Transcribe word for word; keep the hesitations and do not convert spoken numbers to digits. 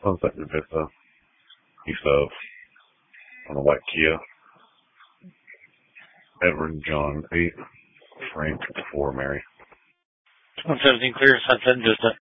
Sunset in Vista, east of, on a white Kia. Edward and John, eight, Frank, four, Mary. one seventeen clear, Sunset in Vista.